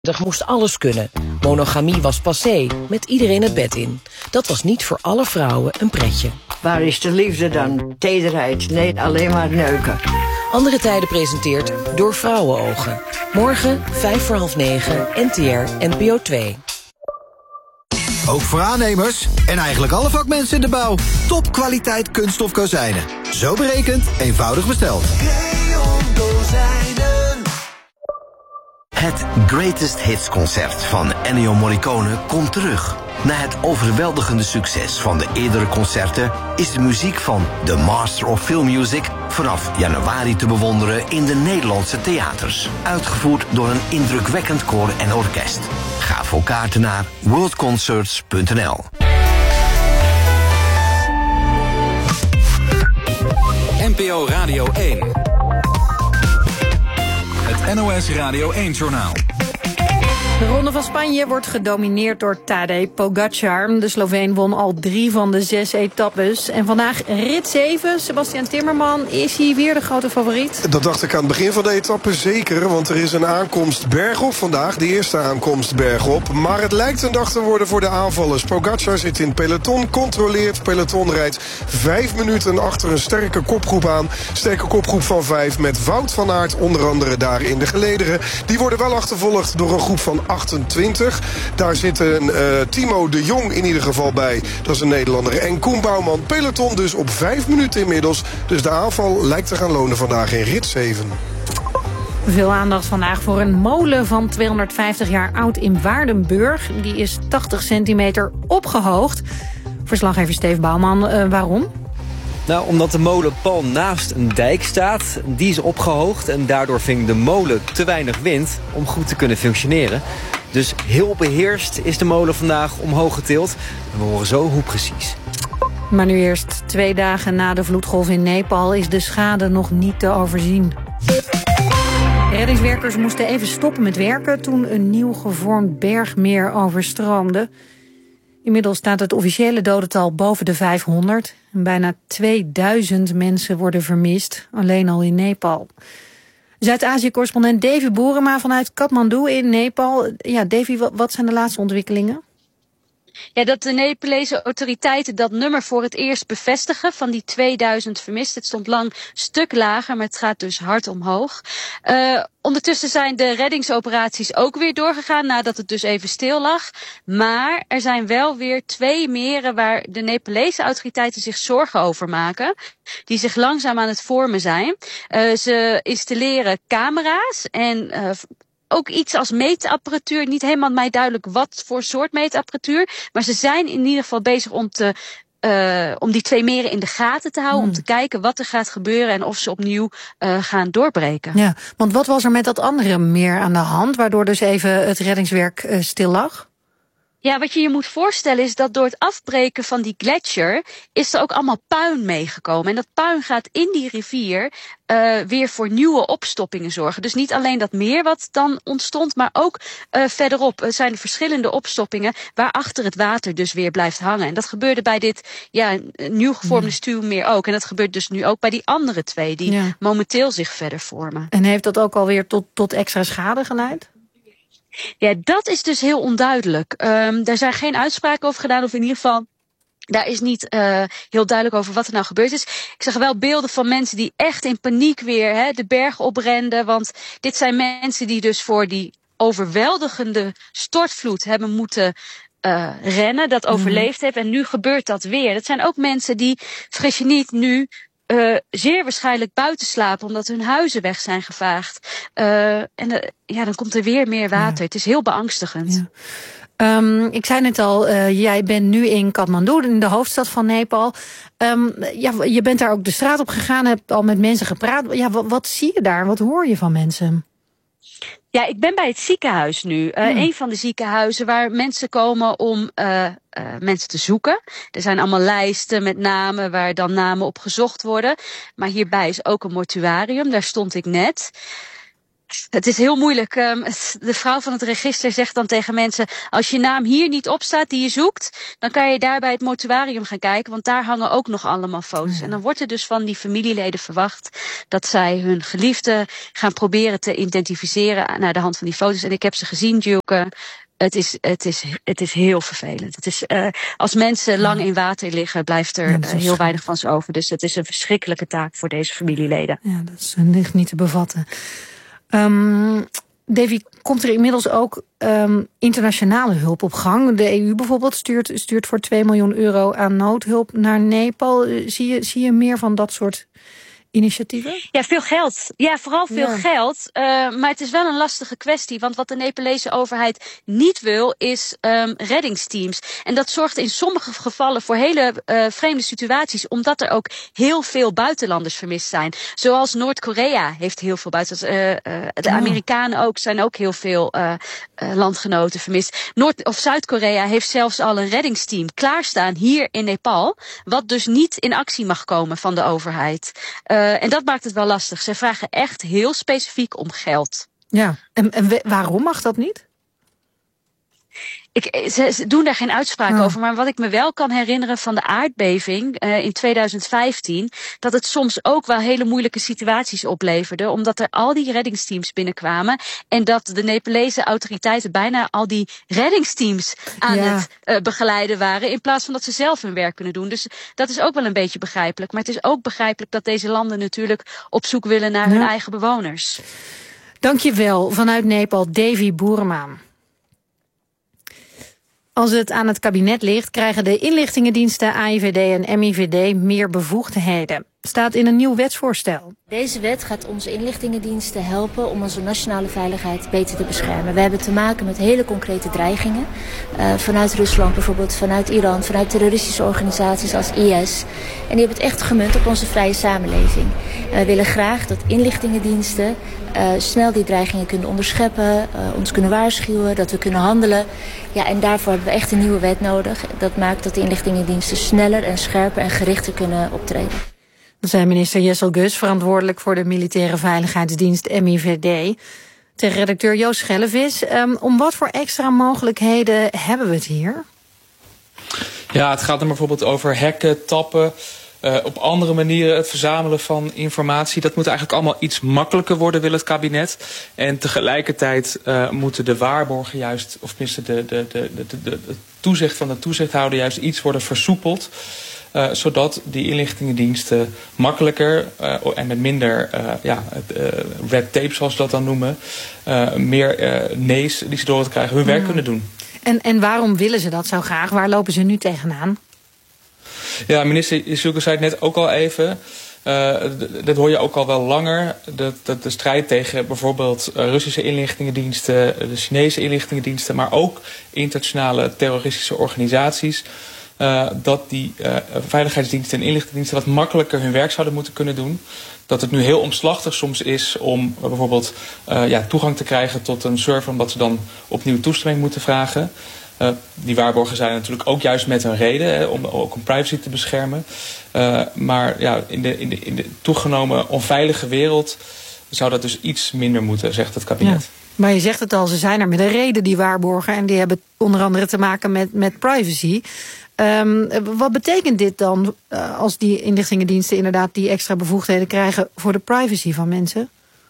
moest alles kunnen. Monogamie was passé, met iedereen het bed in. Dat was niet voor alle vrouwen een pretje. Waar is de liefde dan? Tederheid? Nee, alleen maar neuken. Andere Tijden presenteert Door Vrouwenogen. Morgen 8:55, NTR, NPO 2. Ook voor aannemers en eigenlijk alle vakmensen in de bouw. Topkwaliteit kunststof kozijnen. Zo berekend, eenvoudig besteld. Creon Kozijnen. Het Greatest Hits concert van Ennio Morricone komt terug. Na het overweldigende succes van de eerdere concerten is de muziek van The Master of Film Music vanaf januari te bewonderen in de Nederlandse theaters. Uitgevoerd door een indrukwekkend koor en orkest. Ga voor kaarten naar worldconcerts.nl. NPO Radio 1. Het NOS Radio 1-journaal. De Ronde van Spanje wordt gedomineerd door Tadej Pogačar. De Sloveen won al 3 van de 6 etappes. En vandaag rit 7. Sebastian Timmerman, is hij weer de grote favoriet? Dat dacht ik aan het begin van de etappe zeker. Want er is een aankomst bergop vandaag. De eerste aankomst bergop. Maar het lijkt een dag te worden voor de aanvallers. Pogačar zit in peloton, controleert. Peloton rijdt 5 minuten achter een sterke kopgroep aan. Sterke kopgroep van 5 met Wout van Aert onder andere daar in de gelederen. Die worden wel achtervolgd door een groep van 28. Daar zitten Timo de Jong in ieder geval bij. Dat is een Nederlander. En Koen Bouwman. Peloton dus op 5 minuten inmiddels. Dus de aanval lijkt te gaan lonen vandaag in rit 7. Veel aandacht vandaag voor een molen van 250 jaar oud in Waardenburg. Die is 80 centimeter opgehoogd. Verslaggever Steve Bouwman, waarom? Nou, omdat de molen pal naast een dijk staat. Die is opgehoogd en daardoor ving de molen te weinig wind om goed te kunnen functioneren. Dus heel beheerst is de molen vandaag omhoog getild. En we horen zo hoe precies. Maar nu eerst 2 dagen na de vloedgolf in Nepal is de schade nog niet te overzien. Reddingswerkers moesten even stoppen met werken toen een nieuw gevormd bergmeer overstroomde. Inmiddels staat het officiële dodental boven de 500. En bijna 2000 mensen worden vermist, alleen al in Nepal. Zuid-Azië-correspondent Davy Boerema vanuit Kathmandu in Nepal. Ja, Davy, wat zijn de laatste ontwikkelingen? Ja, dat de Nepalese autoriteiten dat nummer voor het eerst bevestigen van die 2000 vermist. Het stond lang stuk lager, maar het gaat dus hard omhoog. Ondertussen zijn de reddingsoperaties ook weer doorgegaan nadat het dus even stil lag. Maar er zijn wel weer 2 meren waar de Nepalese autoriteiten zich zorgen over maken. Die zich langzaam aan het vormen zijn. Ze installeren camera's en ook iets als meetapparatuur. Niet helemaal mij duidelijk wat voor soort meetapparatuur. Maar ze zijn in ieder geval bezig om die 2 meren in de gaten te houden. Om te kijken wat er gaat gebeuren en of ze opnieuw gaan doorbreken. Ja, want wat was er met dat andere meer aan de hand, waardoor dus even het reddingswerk stil lag? Ja, wat je je moet voorstellen is dat door het afbreken van die gletsjer is er ook allemaal puin meegekomen. En dat puin gaat in die rivier weer voor nieuwe opstoppingen zorgen. Dus niet alleen dat meer wat dan ontstond, maar ook verderop zijn er verschillende opstoppingen waarachter het water dus weer blijft hangen. En dat gebeurde bij dit nieuw gevormde stuwmeer ook. En dat gebeurt dus nu ook bij die andere 2 die momenteel zich verder vormen. En heeft dat ook alweer tot extra schade geleid? Ja, dat is dus heel onduidelijk. Daar zijn geen uitspraken over gedaan, of in ieder geval daar is niet heel duidelijk over wat er nou gebeurd is. Ik zag wel beelden van mensen die echt in paniek weer de berg oprenden. Want dit zijn mensen die dus voor die overweldigende stortvloed hebben moeten rennen, dat overleefd hebben. En nu gebeurt dat weer. Dat zijn ook mensen die, vergis je niet, nu zeer waarschijnlijk buiten slapen omdat hun huizen weg zijn gevaagd. Dan komt er weer meer water. Ja. Het is heel beangstigend. Ja. Ik zei net al, jij bent nu in Kathmandu, in de hoofdstad van Nepal. Je bent daar ook de straat op gegaan, hebt al met mensen gepraat. Ja, wat zie je daar? Wat hoor je van mensen? Ja, ik ben bij het ziekenhuis nu. Een van de ziekenhuizen waar mensen komen om mensen te zoeken. Er zijn allemaal lijsten met namen waar dan namen op gezocht worden. Maar hierbij is ook een mortuarium, daar stond ik net. Het is heel moeilijk. De vrouw van het register zegt dan tegen mensen, als je naam hier niet op staat die je zoekt, dan kan je daar bij het mortuarium gaan kijken, want daar hangen ook nog allemaal foto's. Ja. En dan wordt er dus van die familieleden verwacht dat zij hun geliefden gaan proberen te identificeren naar de hand van die foto's. En ik heb ze gezien, Djoeke. Het is heel vervelend. Het is, als mensen lang in water liggen, blijft er heel weinig van ze over. Dus het is een verschrikkelijke taak voor deze familieleden. Ja, dat is niet te bevatten. Davy, komt er inmiddels ook internationale hulp op gang? De EU bijvoorbeeld stuurt voor 2 miljoen euro aan noodhulp naar Nepal. Zie je meer van dat soort initiatieven? Ja, veel geld. Ja, vooral veel geld. Maar het is wel een lastige kwestie. Want wat de Nepalese overheid niet wil, is reddingsteams. En dat zorgt in sommige gevallen voor hele vreemde situaties. Omdat er ook heel veel buitenlanders vermist zijn. Zoals Noord-Korea heeft heel veel buitenlanders. De Amerikanen ook, zijn ook heel veel landgenoten vermist. Zuid-Korea heeft zelfs al een reddingsteam klaarstaan hier in Nepal. Wat dus niet in actie mag komen van de overheid. En dat maakt het wel lastig. Ze vragen echt heel specifiek om geld. Ja, en waarom mag dat niet? Ze doen daar geen uitspraak over. Maar wat ik me wel kan herinneren van de aardbeving in 2015... dat het soms ook wel hele moeilijke situaties opleverde. Omdat er al die reddingsteams binnenkwamen. En dat de Nepalese autoriteiten bijna al die reddingsteams aan het begeleiden waren. In plaats van dat ze zelf hun werk kunnen doen. Dus dat is ook wel een beetje begrijpelijk. Maar het is ook begrijpelijk dat deze landen natuurlijk op zoek willen naar hun eigen bewoners. Dank je wel. Vanuit Nepal, Davy Boerema. Als het aan het kabinet ligt, krijgen de inlichtingendiensten AIVD en MIVD meer bevoegdheden. Staat in een nieuw wetsvoorstel. Deze wet gaat onze inlichtingendiensten helpen om onze nationale veiligheid beter te beschermen. We hebben te maken met hele concrete dreigingen. Vanuit Rusland bijvoorbeeld, vanuit Iran, vanuit terroristische organisaties als IS. En die hebben het echt gemunt op onze vrije samenleving. We willen graag dat inlichtingendiensten snel die dreigingen kunnen onderscheppen, ons kunnen waarschuwen, dat we kunnen handelen. Ja, en daarvoor hebben we echt een nieuwe wet nodig. Dat maakt dat de inlichtingendiensten sneller en scherper en gerichter kunnen optreden. Dat zei minister Jessel Gus, verantwoordelijk voor de militaire veiligheidsdienst MIVD. Tegen redacteur Joost Schellevis. Om wat voor extra mogelijkheden hebben we het hier? Ja, het gaat dan bijvoorbeeld over hacken, tappen. Op andere manieren het verzamelen van informatie. Dat moet eigenlijk allemaal iets makkelijker worden, wil het kabinet. En tegelijkertijd moeten de waarborgen juist, of tenminste de toezicht van de toezichthouder juist iets worden versoepeld. Zodat die inlichtingendiensten makkelijker en met minder red tape, zoals ze dat dan noemen, meer nee's die ze door te krijgen, hun werk kunnen doen. En waarom willen ze dat zo graag? Waar lopen ze nu tegenaan? Ja, minister Issilke zei het net ook al even. Dat hoor je ook al wel langer. Dat de strijd tegen bijvoorbeeld Russische inlichtingendiensten, de Chinese inlichtingendiensten, maar ook internationale terroristische organisaties. Dat die veiligheidsdiensten en inlichtingendiensten wat makkelijker hun werk zouden moeten kunnen doen. Dat het nu heel omslachtig soms is om bijvoorbeeld toegang te krijgen tot een server, omdat ze dan opnieuw toestemming moeten vragen. Die waarborgen zijn natuurlijk ook juist met een reden, om privacy te beschermen. Maar ja, in de toegenomen onveilige wereld zou dat dus iets minder moeten, zegt het kabinet. Ja. Maar je zegt het al, ze zijn er met een reden, die waarborgen. En die hebben onder andere te maken met privacy. Wat betekent dit dan als die inlichtingendiensten inderdaad die extra bevoegdheden krijgen voor de privacy van mensen?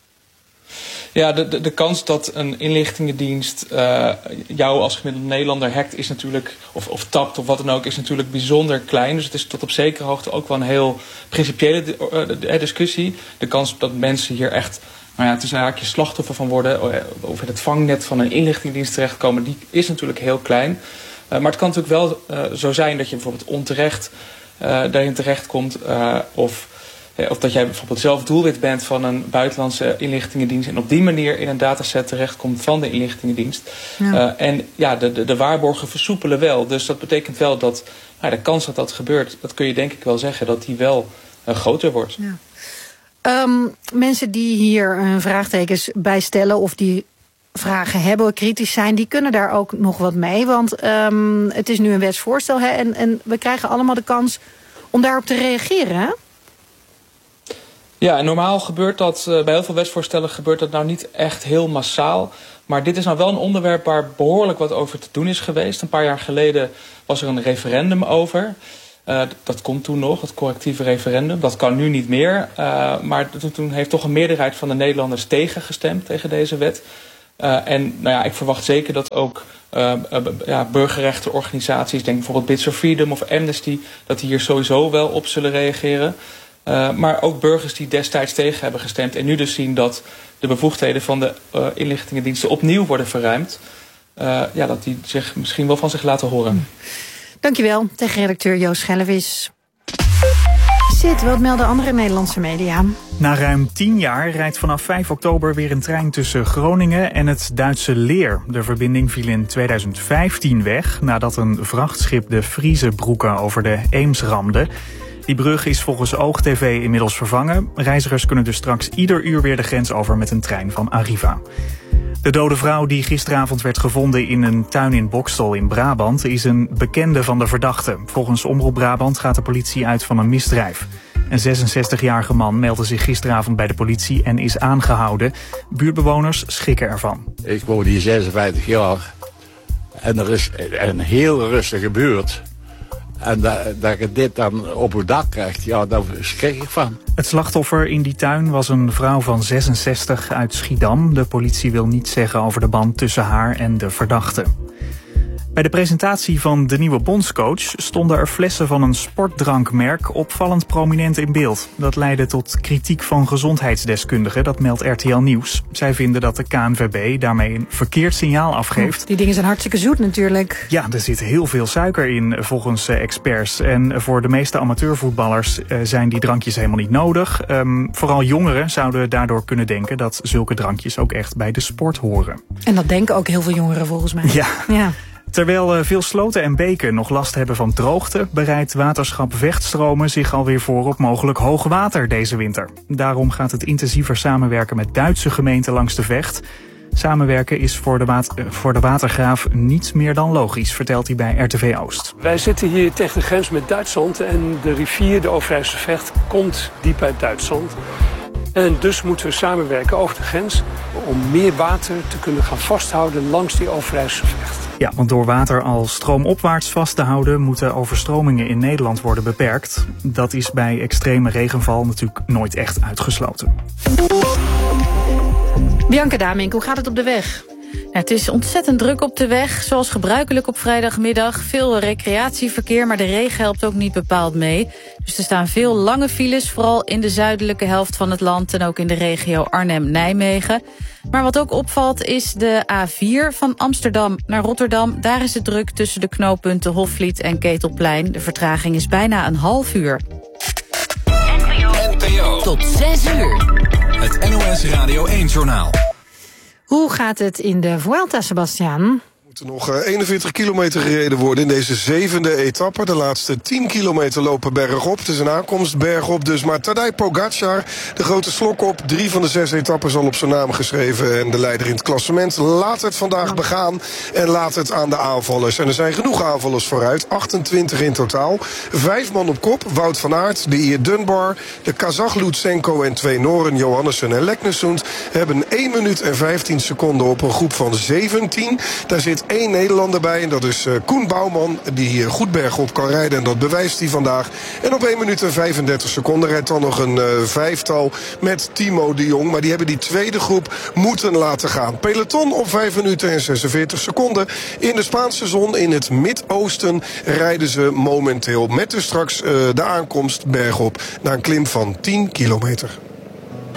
Ja, de kans dat een inlichtingendienst jou als gemiddelde Nederlander hackt is natuurlijk, of tapt of wat dan ook, is natuurlijk bijzonder klein. Dus het is tot op zekere hoogte ook wel een heel principiële discussie. De kans dat mensen hier echt tussen haakjes slachtoffer van worden, of in het vangnet van een inlichtingendienst terechtkomen, die is natuurlijk heel klein. Maar het kan natuurlijk wel zo zijn dat je bijvoorbeeld onterecht daarin terechtkomt, of dat jij bijvoorbeeld zelf doelwit bent van een buitenlandse inlichtingendienst en op die manier in een dataset terechtkomt van de inlichtingendienst. Ja. De waarborgen versoepelen wel. Dus dat betekent wel dat de kans dat dat gebeurt, dat kun je denk ik wel zeggen, dat die wel groter wordt. Ja. Mensen die hier vraagtekens bij stellen of die vragen hebben, kritisch zijn, die kunnen daar ook nog wat mee. Want het is nu een wetsvoorstel en we krijgen allemaal de kans om daarop te reageren, hè? Ja, en normaal gebeurt dat, bij heel veel wetsvoorstellen gebeurt dat nou niet echt heel massaal. Maar dit is nou wel een onderwerp waar behoorlijk wat over te doen is geweest. Een paar jaar geleden was er een referendum over. Dat kon toen nog, het correctieve referendum. Dat kan nu niet meer. Maar toen heeft toch een meerderheid van de Nederlanders tegengestemd tegen deze wet. En nou ja, ik verwacht zeker dat ook burgerrechtenorganisaties, denk bijvoorbeeld Bits for Freedom of Amnesty, dat die hier sowieso wel op zullen reageren. Maar ook burgers die destijds tegen hebben gestemd en nu dus zien dat de bevoegdheden van de inlichtingendiensten opnieuw worden verruimd. Dat die zich misschien wel van zich laten horen. Dankjewel, tegenredacteur Joost Schellevis. Sid, wat melden andere Nederlandse media? Na ruim 10 jaar rijdt vanaf 5 oktober weer een trein tussen Groningen en het Duitse Leer. De verbinding viel in 2015 weg nadat een vrachtschip de Friesebroeken over de Eems ramde. Die brug is volgens OogTV inmiddels vervangen. Reizigers kunnen dus straks ieder uur weer de grens over met een trein van Arriva. De dode vrouw die gisteravond werd gevonden in een tuin in Boxtel in Brabant is een bekende van de verdachte. Volgens Omroep Brabant gaat de politie uit van een misdrijf. Een 66-jarige man meldde zich gisteravond bij de politie en is aangehouden. Buurtbewoners schrikken ervan. Ik woon hier 56 jaar en er is een heel rustige buurt. En dat je dit dan op uw dak krijgt, ja, daar schrik ik van. Het slachtoffer in die tuin was een vrouw van 66 uit Schiedam. De politie wil niets zeggen over de band tussen haar en de verdachte. Bij de presentatie van de nieuwe bondscoach stonden er flessen van een sportdrankmerk opvallend prominent in beeld. Dat leidde tot kritiek van gezondheidsdeskundigen, dat meldt RTL Nieuws. Zij vinden dat de KNVB daarmee een verkeerd signaal afgeeft. Die dingen zijn hartstikke zoet natuurlijk. Ja, er zit heel veel suiker in volgens experts. En voor de meeste amateurvoetballers zijn die drankjes helemaal niet nodig. Vooral jongeren zouden daardoor kunnen denken dat zulke drankjes ook echt bij de sport horen. En dat denken ook heel veel jongeren volgens mij. Ja. Terwijl veel sloten en beken nog last hebben van droogte, bereidt waterschap Vechtstromen zich alweer voor op mogelijk hoog water deze winter. Daarom gaat het intensiever samenwerken met Duitse gemeenten langs de Vecht. Samenwerken is voor de watergraaf niets meer dan logisch, vertelt hij bij RTV Oost. Wij zitten hier tegen de grens met Duitsland en de rivier, de Overijsselse Vecht, komt diep uit Duitsland. En dus moeten we samenwerken over de grens om meer water te kunnen gaan vasthouden langs die Overijsselse Vecht. Ja, want door water al stroomopwaarts vast te houden moeten overstromingen in Nederland worden beperkt. Dat is bij extreme regenval natuurlijk nooit echt uitgesloten. Bianca Damink, hoe gaat het op de weg? Ja, het is ontzettend druk op de weg, zoals gebruikelijk op vrijdagmiddag. Veel recreatieverkeer, maar de regen helpt ook niet bepaald mee. Dus er staan veel lange files, vooral in de zuidelijke helft van het land en ook in de regio Arnhem-Nijmegen. Maar wat ook opvalt is de A4 van Amsterdam naar Rotterdam. Daar is het druk tussen de knooppunten Hofvliet en Ketelplein. De vertraging is bijna een half uur. NPO. Tot 6 uur. Het NOS Radio 1-journaal. Hoe gaat het in de Vuelta, Sebastian? Er nog 41 kilometer gereden worden in deze 7e etappe. De laatste 10 kilometer lopen bergop. Het is een aankomst bergop dus. Maar Tadej Pogacar, de grote slok op. 3 van de 6 etappes al op zijn naam geschreven. En de leider in het klassement. Laat het vandaag begaan. En laat het aan de aanvallers. En er zijn genoeg aanvallers vooruit. 28 in totaal. 5 man op kop. Wout van Aert, de Ier Dunbar, de Kazach Lutsenko en 2 Noren, Johannessen en Leknesund, hebben 1 minuut en 15 seconden op een groep van 17. Daar zit 1 Nederlander bij en dat is Koen Bouwman, die hier goed bergop kan rijden en dat bewijst hij vandaag. En op 1 minuut en 35 seconden rijdt dan nog een vijftal met Timo de Jong. Maar die hebben die tweede groep moeten laten gaan. Peloton op 5 minuten en 46 seconden. In de Spaanse zon in het Midoosten rijden ze momenteel met dus straks de aankomst bergop naar een klim van 10 kilometer.